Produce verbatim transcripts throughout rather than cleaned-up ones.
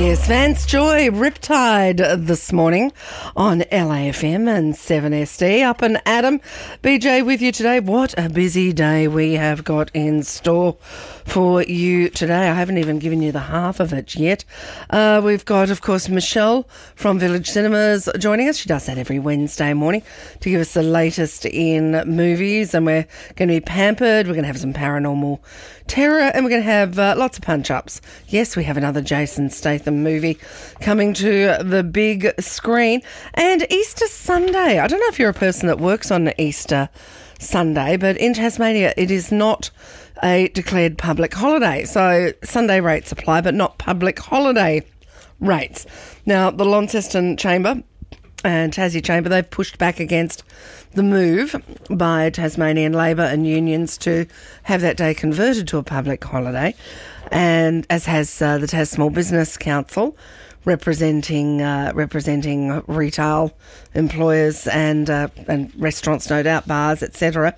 Yes, Vance Joy, Riptide this morning on L A F M and seven S D. Up and Adam, B J with you today. What a busy day we have got in store for you today. I haven't even given you the half of it yet. Uh, we've got, of course, Michelle from Village Cinemas joining us. She does that every Wednesday morning to give us the latest in movies, and we're going to be pampered. We're going to have some paranormal terror, and we're going to have uh, lots of punch-ups. Yes, we have another Jason Statham movie coming to the big screen. And Easter Sunday. I don't know if you're a person that works on Easter Sunday, but in Tasmania it is not a declared public holiday. So Sunday rates apply, but not public holiday rates. Now, the Launceston Chamber and Tassie Chamber, they've pushed back against the move by Tasmanian Labor and unions to have that day converted to a public holiday, and as has uh, the Tas Small Business Council, representing uh, representing retail employers and uh, and restaurants, no doubt, bars, et cetera.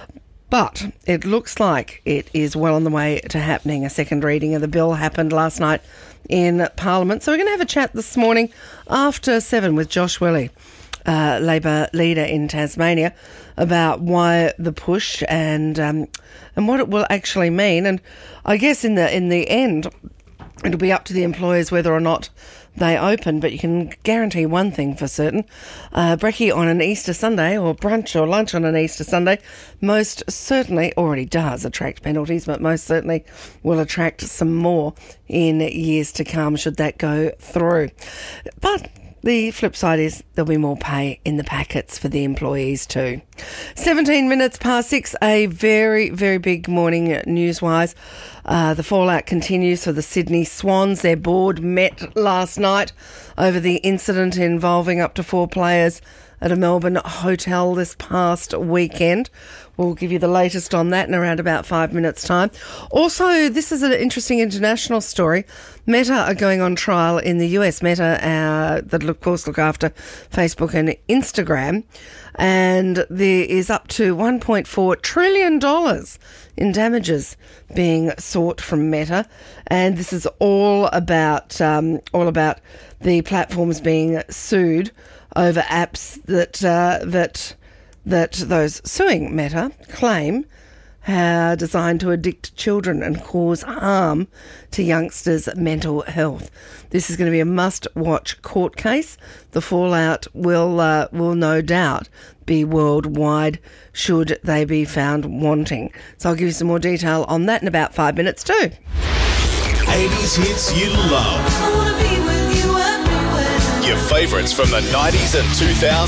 But it looks like it is well on the way to happening. A second reading of the bill happened last night in Parliament. So we're going to have a chat this morning after seven with Josh Welly, uh, Labor leader in Tasmania, about why the push and um, and what it will actually mean. And I guess in the in the end, it'll be up to the employers whether or not they open, but you can guarantee one thing for certain. Uh, brekkie on an Easter Sunday, or brunch or lunch on an Easter Sunday, most certainly already does attract penalties, but most certainly will attract some more in years to come should that go through. But the flip side is there'll be more pay in the packets for the employees too. seventeen minutes past six, a very, very big morning news-wise. Uh, the fallout continues for the Sydney Swans. Their board met last night over the incident involving up to four players at a Melbourne hotel this past weekend. We'll give you the latest on that in around about five minutes' time. Also, this is an interesting international story. Meta are going on trial in the U S. Meta, uh, that of course look after Facebook and Instagram. And there is up to one point four trillion dollars in damages being sought from Meta. And this is all about um, all about the platforms being sued over apps that uh, that that those suing Meta claim are designed to addict children and cause harm to youngsters' mental health. This is going to be a must-watch court case. The fallout will uh, will no doubt be worldwide should they be found wanting. So I'll give you some more detail on that in about five minutes too. eighties hits you love. I wanna be with you everywhere. Your favourites from the nineties and two thousands.